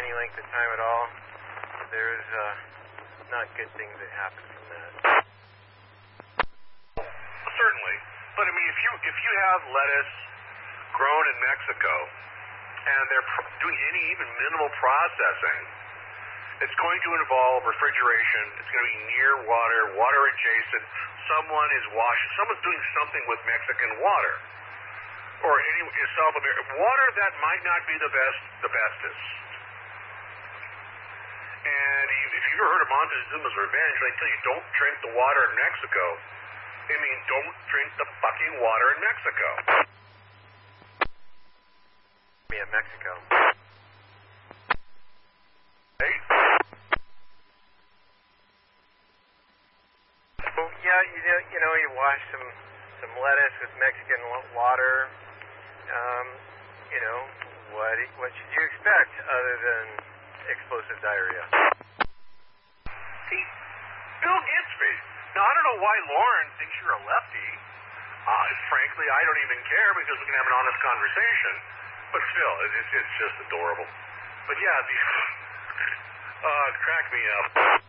any length of time at all, there's not good things that happen from that. Certainly, but I mean, if you have lettuce grown in Mexico and they're doing any even minimal processing, it's going to involve refrigeration. It's going to be near water, water adjacent. Someone's doing something with Mexican water, or any South American water that might not be the bestest. And if you've ever heard of Montezuma's Revenge, they tell you don't drink the water in Mexico. They mean don't drink the fucking water in Mexico. In Mexico. Hey? Well, yeah, you wash some lettuce with Mexican water. What should you expect other than explosive diarrhea? See, Bill gets me. Now, I don't know why Lauren thinks you're a lefty. Frankly, I don't even care because we can have an honest conversation. But still, it's just adorable. But yeah, crack me up.